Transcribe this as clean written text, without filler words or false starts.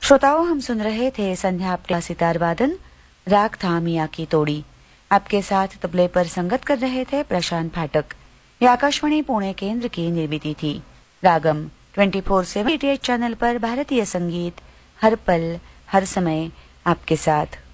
श्रोताओं, हम सुन रहे थे संध्या प्रिया सितार वादन, राग था मियाँ की तोड़ी। आपके साथ तबले पर संगत कर रहे थे प्रशांत फाटक। ये आकाशवाणी पुणे केंद्र की निर्मिति थी। रागम 24/7 चैनल पर भारतीय संगीत हर पल हर समय आपके साथ।